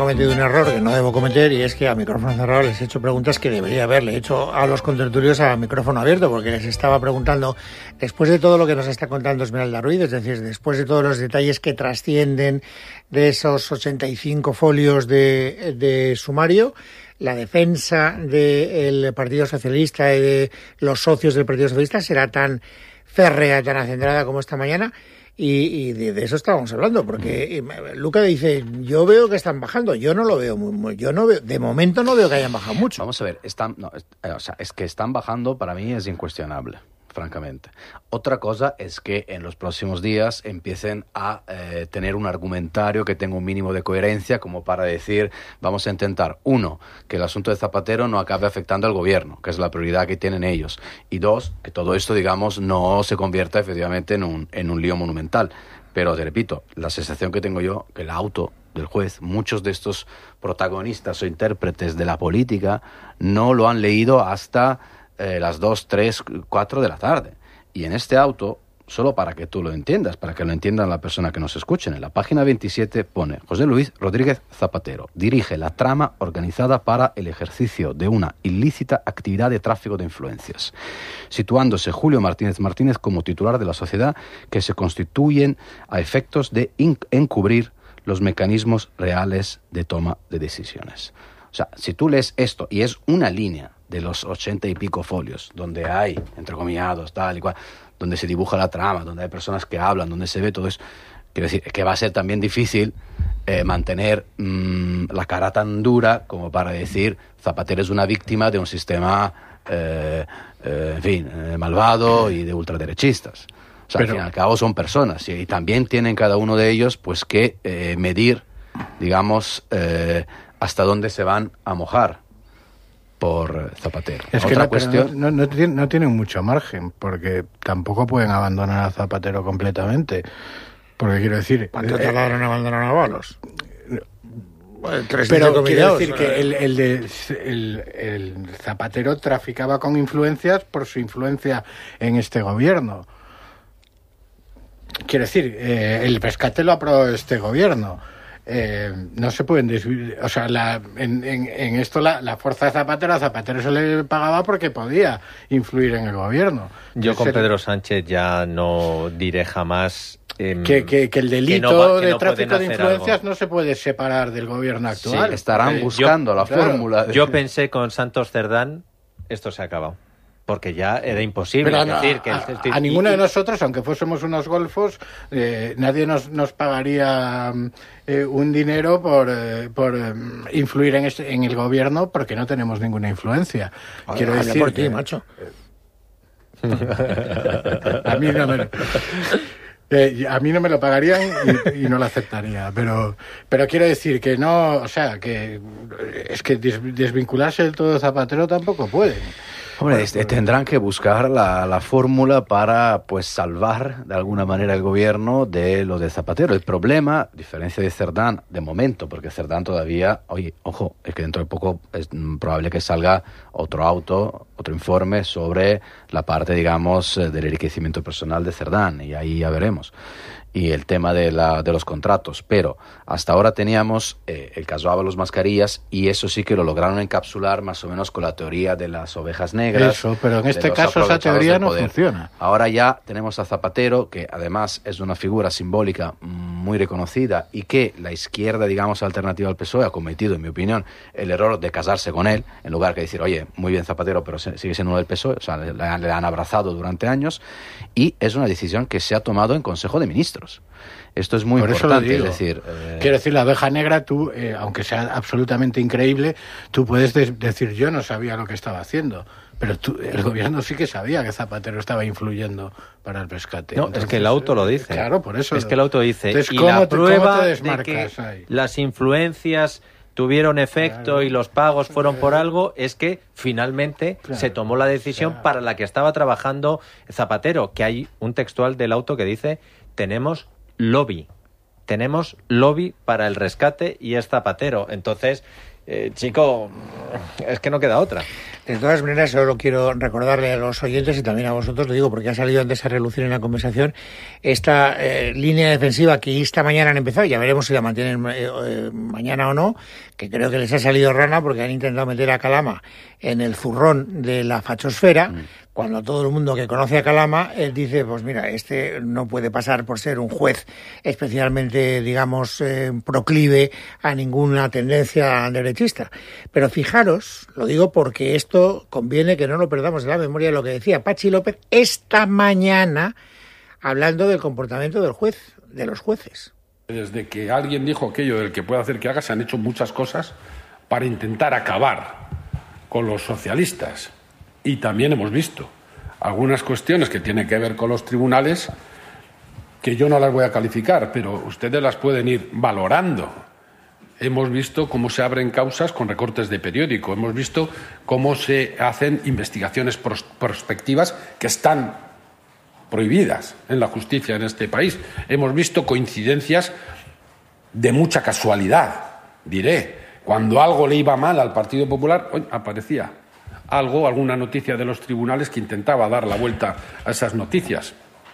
cometido un error que no debo cometer, y es que a micrófono cerrado les he hecho preguntas que debería haberle hecho a los contertulios a micrófono abierto, porque les estaba preguntando, después de todo lo que nos está contando Esmeralda Ruiz, es decir, después de todos los detalles que trascienden de esos 85 folios de sumario, la defensa del Partido Socialista y de los socios del Partido Socialista será tan férrea, tan acendrada como esta mañana. Y de eso estábamos hablando, porque Luca dice, yo veo que están bajando, yo no lo veo yo no veo, de momento no veo que hayan bajado mucho. Vamos a ver, es que están bajando, para mí es incuestionable, francamente. Otra cosa es que en los próximos días empiecen a tener un argumentario que tenga un mínimo de coherencia, como para decir, vamos a intentar, uno, que el asunto de Zapatero no acabe afectando al gobierno, que es la prioridad que tienen ellos, y dos, que todo esto, digamos, no se convierta efectivamente en un lío monumental. Pero, te repito, la sensación que tengo yo, que el auto del juez, muchos de estos protagonistas o intérpretes de la política no lo han leído hasta las 2, 3, 4 de la tarde. Y en este auto, solo para que tú lo entiendas, para que lo entienda la persona que nos escuchen, en la página 27 pone: José Luis Rodríguez Zapatero dirige la trama organizada para el ejercicio de una ilícita actividad de tráfico de influencias, situándose Julio Martínez Martínez como titular de la sociedad, que se constituyen a efectos de encubrir los mecanismos reales de toma de decisiones. O sea, si tú lees esto, y es una línea de los 80 y pico folios, donde hay, entrecomillados, tal y cual, donde se dibuja la trama, donde hay personas que hablan, donde se ve todo eso, quiero decir, que va a ser también difícil mantener la cara tan dura como para decir Zapatero es una víctima de un sistema, malvado y de ultraderechistas. O sea, al fin y al cabo son personas, y también tienen cada uno de ellos pues que medir, digamos, hasta dónde se van a mojar por Zapatero. Es que otra cuestión no tienen mucho margen, porque tampoco pueden abandonar a Zapatero completamente. Porque quiero decir, ¿cuánto tardaron en abandonar a Balos? Pero quiero decir que el Zapatero traficaba con influencias por su influencia en este gobierno. Quiero decir, el rescate lo aprobó este gobierno. No se pueden desviar, o sea, en esto la fuerza de Zapatero, a Zapatero se le pagaba porque podía influir en el gobierno. Yo con Pedro Sánchez ya no diré jamás que el delito de tráfico de influencias no se puede separar del gobierno actual. Sí, estarán buscando la fórmula. Yo pensé con Santos Cerdán, esto se ha acabado, porque ya era imposible. Pero decir que a ninguno de nosotros, aunque fuésemos unos golfos, nadie nos pagaría un dinero por influir en el gobierno, porque no tenemos ninguna influencia. Quiero decir por ti, macho. A mí no me lo pagarían y no lo aceptaría, pero quiero decir que no, o sea, que es que desvincularse del todo de Zapatero tampoco pueden. Hombre, tendrán que buscar la fórmula para pues salvar de alguna manera el gobierno de lo de Zapatero. El problema, a diferencia de Cerdán, de momento, porque Cerdán todavía, ojo, es que dentro de poco es probable que salga otro informe sobre la parte, digamos, del enriquecimiento personal de Cerdán, y ahí ya veremos. Y el tema de los contratos, pero hasta ahora teníamos el caso Ábalos Mascarillas, y eso sí que lo lograron encapsular más o menos con la teoría de las ovejas negras. Eso, pero en este caso esa teoría no funciona. Ahora ya tenemos a Zapatero, que además es una figura simbólica muy reconocida, y que la izquierda, digamos, alternativa al PSOE ha cometido, en mi opinión, el error de casarse con él, en lugar que decir, oye, muy bien Zapatero, pero sigue siendo uno del PSOE, o sea, le han abrazado durante años, y es una decisión que se ha tomado en Consejo de Ministros. Esto es muy importante, es decir... Quiero decir, la oveja negra, tú, aunque sea absolutamente increíble, tú puedes decir, yo no sabía lo que estaba haciendo, pero el gobierno sí que sabía que Zapatero estaba influyendo para el rescate. No, entonces, es que el auto lo dice. Claro, por eso. Es que el auto dice, entonces, y la prueba de que las influencias tuvieron efecto y los pagos fueron por algo, es que finalmente se tomó la decisión para la que estaba trabajando Zapatero, que hay un textual del auto que dice: tenemos lobby para el rescate y es Zapatero. Entonces, chico, es que no queda otra. De todas maneras, solo quiero recordarle a los oyentes y también a vosotros, lo digo porque ha salido antes a relucir en la conversación, esta línea defensiva que esta mañana han empezado, ya veremos si la mantienen mañana o no, que creo que les ha salido rana porque han intentado meter a Calama en el zurrón de la fachosfera, cuando todo el mundo que conoce a Calama dice, pues mira, este no puede pasar por ser un juez especialmente, digamos, proclive a ninguna tendencia derechista. Pero fijaros, lo digo porque esto conviene que no lo perdamos de la memoria, lo que decía Patxi López esta mañana hablando del comportamiento del juez, de los jueces. Desde que alguien dijo aquello del que puede hacer que haga, se han hecho muchas cosas para intentar acabar con los socialistas. Y también hemos visto algunas cuestiones que tienen que ver con los tribunales que yo no las voy a calificar, pero ustedes las pueden ir valorando. Hemos visto cómo se abren causas con recortes de periódico. Hemos visto cómo se hacen investigaciones prospectivas que están prohibidas en la justicia en este país. Hemos visto coincidencias de mucha casualidad, diré. Cuando algo le iba mal al Partido Popular, aparecía alguna noticia de los tribunales que intentaba dar la vuelta a esas noticias.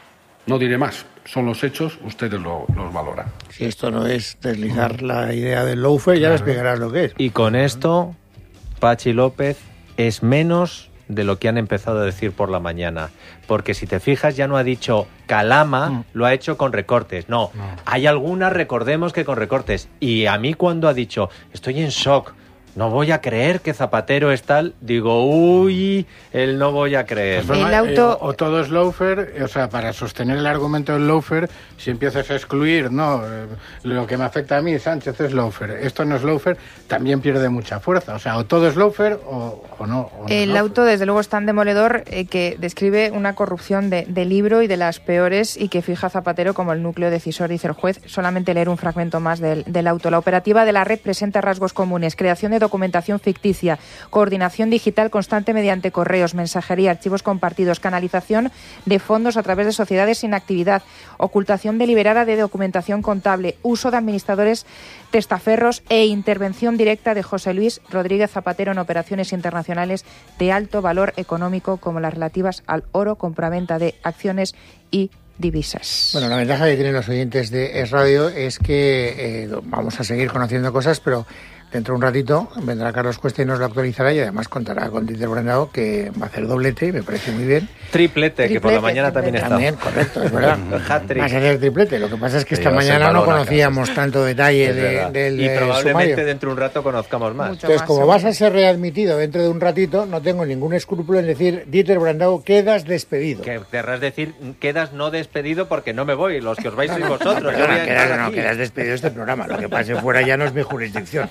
No diré más, son los hechos, ustedes los valoran. Si esto no es deslizar la idea del lawfare, ya les explicarás lo que es. Y con esto, Patxi López es menos de lo que han empezado a decir por la mañana. Porque si te fijas, ya no ha dicho Calama, lo ha hecho con recortes. No, hay algunas, recordemos que con recortes. Y a mí cuando ha dicho, estoy en shock, no voy a creer que Zapatero es tal, digo, uy, él no voy a creer. O todo es lawfare, o sea, para sostener el argumento del lawfare, si empiezas a excluir, no, lo que me afecta a mí, Sánchez, es lawfare, esto no es lawfare, también pierde mucha fuerza. O sea, o todo es lawfare o no. El auto, desde luego, es tan demoledor que describe una corrupción de libro y de las peores, y que fija a Zapatero como el núcleo decisor, dice el juez. Solamente leer un fragmento más del auto. La operativa de la red presenta rasgos comunes: creación de documentación ficticia, coordinación digital constante mediante correos, mensajería, archivos compartidos, canalización de fondos a través de sociedades sin actividad, ocultación deliberada de documentación contable, uso de administradores testaferros e intervención directa de José Luis Rodríguez Zapatero en operaciones internacionales de alto valor económico, como las relativas al oro, compraventa de acciones y divisas. Bueno, la ventaja que tienen los oyentes de Es Radio es que vamos a seguir conociendo cosas, pero dentro de un ratito vendrá Carlos Cuesta y nos lo actualizará, y además contará con Dieter Brandao, que va a hacer doblete, me parece muy bien. Triplete, que por la mañana también está. También, correcto, es verdad. Vas a hacer triplete. Lo que pasa es que esta mañana no conocíamos tanto detalle del y probablemente sumario. Dentro de un rato conozcamos más. Entonces, como vas a ser readmitido dentro de un ratito, no tengo ningún escrúpulo en decir, Dieter Brandao, quedas despedido. Que querrás decir, quedas no despedido, porque no me voy, los que os vais sois vosotros. Quedas despedido de este programa. Lo que pase fuera ya no es mi jurisdicción.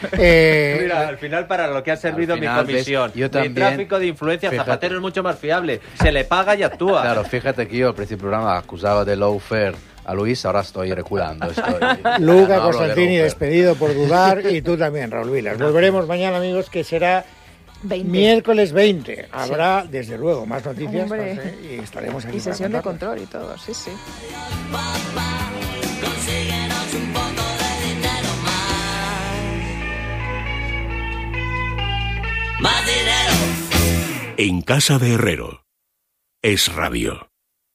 Mira, al final para lo que ha servido mi comisión, yo también, mi tráfico de influencia, fíjate. Zapatero es mucho más fiable, se le paga y actúa. Claro, fíjate que yo al principio del programa acusaba de lawfare a Luis, ahora estoy reculando. Luca Costantini despedido por dudar, y tú también, Raúl Vilas. Volveremos mañana, amigos, que será 20. Miércoles 20. Habrá, desde luego, más noticias, y estaremos aquí. Y sesión de control y todo, sí. Consíguenos un poco de dinero más dinero. En casa de Herrero. Es Radio.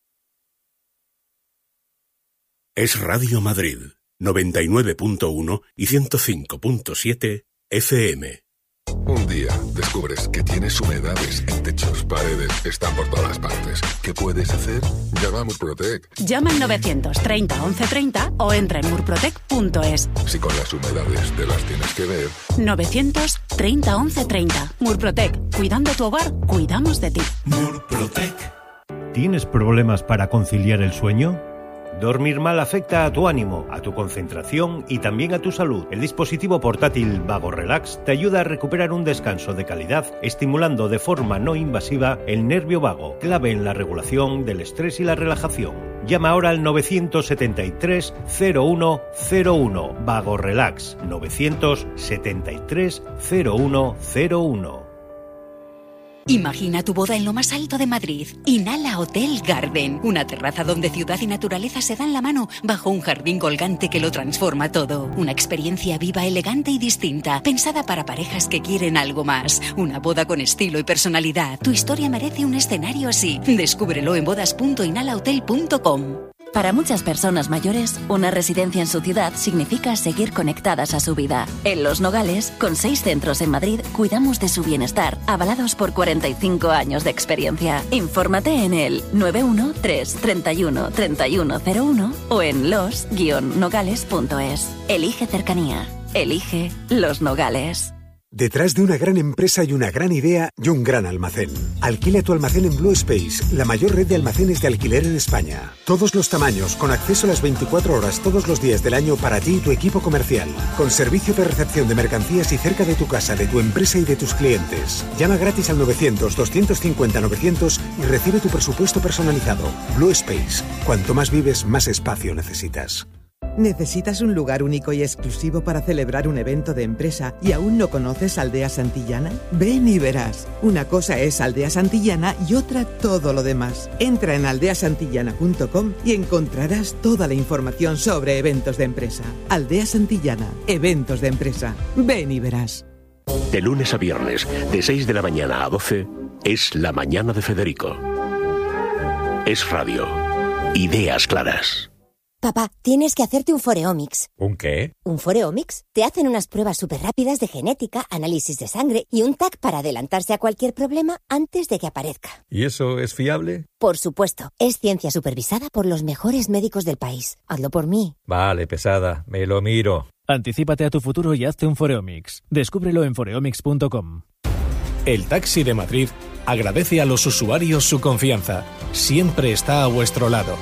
Es Radio Madrid, 99.1 y 105.7 FM. Un día descubres que tienes humedades en techos, paredes, están por todas partes. ¿Qué puedes hacer? Llama a Murprotec. Llama al 930 1130 o entra en murprotec.es. Si con las humedades te las tienes que ver. 930 1130. Murprotec. Cuidando tu hogar, cuidamos de ti. Murprotec. ¿Tienes problemas para conciliar el sueño? Dormir mal afecta a tu ánimo, a tu concentración y también a tu salud. El dispositivo portátil Vago Relax te ayuda a recuperar un descanso de calidad, estimulando de forma no invasiva el nervio vago, clave en la regulación del estrés y la relajación. Llama ahora al 973 0101. Vago Relax, 973 0101. Imagina tu boda en lo más alto de Madrid. Inhala Hotel Garden, una terraza donde ciudad y naturaleza se dan la mano bajo un jardín colgante que lo transforma todo. Una experiencia viva, elegante y distinta, pensada para parejas que quieren algo más. Una boda con estilo y personalidad. Tu historia merece un escenario así. Descúbrelo en bodas.inhalahotel.com. Para muchas personas mayores, una residencia en su ciudad significa seguir conectadas a su vida. En Los Nogales, con 6 centros en Madrid, cuidamos de su bienestar, avalados por 45 años de experiencia. Infórmate en el 913 31 3101 o en los-nogales.es. Elige cercanía. Elige Los Nogales. Detrás de una gran empresa y una gran idea y un gran almacén. Alquila tu almacén en Blue Space, la mayor red de almacenes de alquiler en España. Todos los tamaños, con acceso a las 24 horas todos los días del año para ti y tu equipo comercial. Con servicio de recepción de mercancías y cerca de tu casa, de tu empresa y de tus clientes. Llama gratis al 900-250-900 y recibe tu presupuesto personalizado. Blue Space. Cuanto más vives, más espacio necesitas. ¿Necesitas un lugar único y exclusivo para celebrar un evento de empresa y aún no conoces Aldea Santillana? Ven y verás. Una cosa es Aldea Santillana y otra todo lo demás. Entra en aldeasantillana.com y encontrarás toda la información sobre eventos de empresa. Aldea Santillana, eventos de empresa. Ven y verás. De lunes a viernes, de 6 de la mañana a 12, es La Mañana de Federico. Es radio. Ideas claras. Papá, tienes que hacerte un Foreomics. ¿Un qué? ¿Un Foreomics? Te hacen unas pruebas súper rápidas de genética, análisis de sangre y un TAC para adelantarse a cualquier problema antes de que aparezca. ¿Y eso es fiable? Por supuesto. Es ciencia supervisada por los mejores médicos del país. Hazlo por mí. Vale, pesada. Me lo miro. Anticípate a tu futuro y hazte un Foreomics. Descúbrelo en foreomics.com. El Taxi de Madrid agradece a los usuarios su confianza. Siempre está a vuestro lado.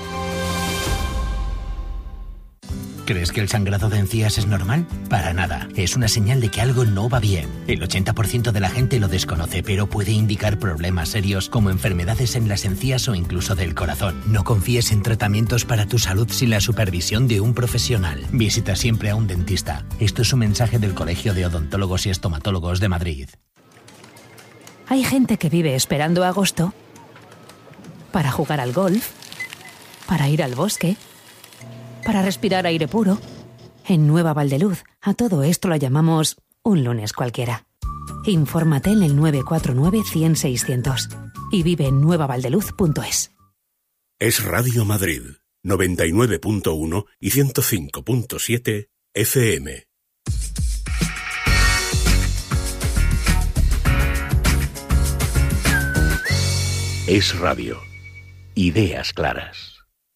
¿Crees que el sangrado de encías es normal? Para nada. Es una señal de que algo no va bien. El 80% de la gente lo desconoce, pero puede indicar problemas serios como enfermedades en las encías o incluso del corazón. No confíes en tratamientos para tu salud sin la supervisión de un profesional. Visita siempre a un dentista. Esto es un mensaje del Colegio de Odontólogos y Estomatólogos de Madrid. Hay gente que vive esperando agosto para jugar al golf, para ir al bosque, para respirar aire puro. En Nueva Valdeluz, a todo esto lo llamamos un lunes cualquiera. Infórmate en el 949-100-600 y vive en nuevavaldeluz.es. Es Radio Madrid, 99.1 y 105.7 FM. Es radio. Ideas claras.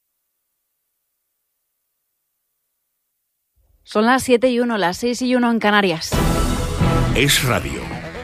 Son las 7:01, las 6:01 en Canarias. Es radio.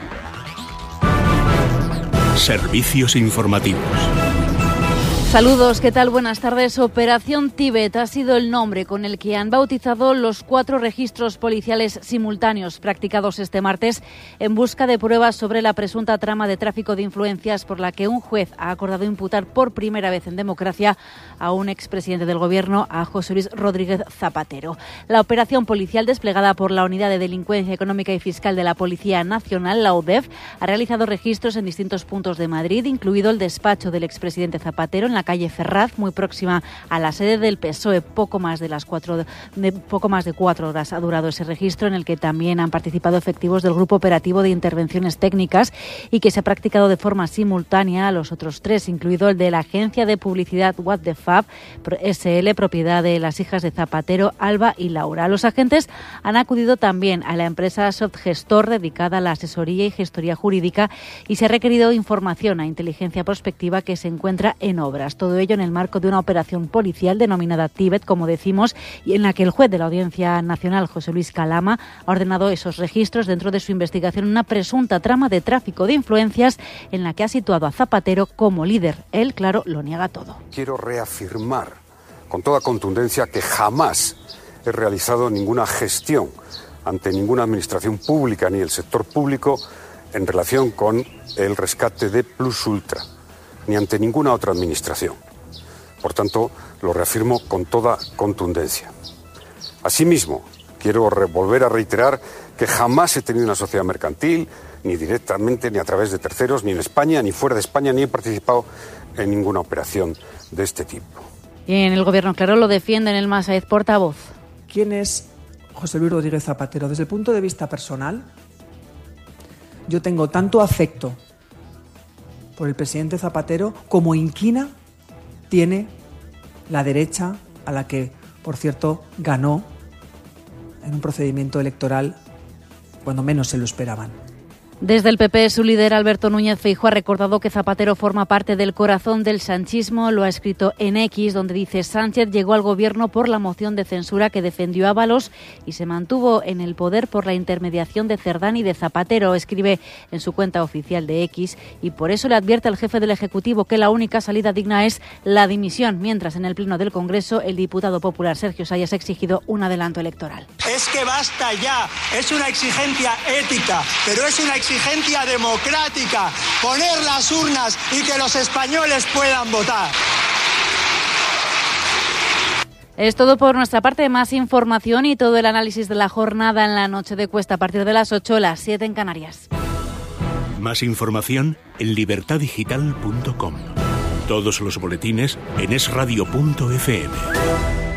Servicios informativos. Saludos, ¿qué tal? Buenas tardes. Operación Tíbet ha sido el nombre con el que han bautizado los 4 registros policiales simultáneos practicados este martes en busca de pruebas sobre la presunta trama de tráfico de influencias por la que un juez ha acordado imputar por primera vez en democracia a un expresidente del Gobierno, a José Luis Rodríguez Zapatero. La operación policial desplegada por la Unidad de Delincuencia Económica y Fiscal de la Policía Nacional, la UDEF, ha realizado registros en distintos puntos de Madrid, incluido el despacho del expresidente Zapatero en la calle Ferraz, muy próxima a la sede del PSOE. Poco más de 4 horas ha durado ese registro, en el que también han participado efectivos del Grupo Operativo de Intervenciones Técnicas y que se ha practicado de forma simultánea a los otros 3, incluido el de la agencia de publicidad What the Fab SL, propiedad de las hijas de Zapatero, Alba y Laura. Los agentes han acudido también a la empresa Softgestor, dedicada a la asesoría y gestoría jurídica, y se ha requerido información a Inteligencia Prospectiva, que se encuentra en obras. Todo ello en el marco de una operación policial denominada Tíbet, como decimos, y en la que el juez de la Audiencia Nacional, José Luis Calama, ha ordenado esos registros dentro de su investigación en una presunta trama de tráfico de influencias en la que ha situado a Zapatero como líder. Él, claro, lo niega todo. Quiero reafirmar con toda contundencia que jamás he realizado ninguna gestión ante ninguna administración pública ni el sector público en relación con el rescate de Plus Ultra, ni ante ninguna otra administración. Por tanto, lo reafirmo con toda contundencia. Asimismo, Quiero volver a reiterar que jamás he tenido una sociedad mercantil, ni directamente, ni a través de terceros, ni en España, ni fuera de España, ni he participado en ninguna operación de este tipo. Y en el Gobierno, claro, lo defienden el Masaez, portavoz. ¿Quién es José Luis Rodríguez Zapatero? Desde el punto de vista personal, yo tengo tanto afecto por el presidente Zapatero como inquina tiene la derecha, a la que, por cierto, ganó en un procedimiento electoral cuando menos se lo esperaban. Desde el PP, su líder Alberto Núñez Feijóo ha recordado que Zapatero forma parte del corazón del sanchismo. Lo ha escrito en X, donde dice: Sánchez llegó al gobierno por la moción de censura que defendió Ábalos y se mantuvo en el poder por la intermediación de Cerdán y de Zapatero. Escribe en su cuenta oficial de X y por eso le advierte al jefe del Ejecutivo que la única salida digna es la dimisión, mientras en el Pleno del Congreso el diputado popular Sergio Sayas ha exigido un adelanto electoral. Es que basta ya, es una exigencia ética, pero es una exigencia democrática, poner las urnas y que los españoles puedan votar. Es todo por nuestra parte. Más información y todo el análisis de la jornada en la noche de Cuesta a partir de las 8, las 7 en Canarias. Más información en libertadigital.com. Todos los boletines en esradio.fm.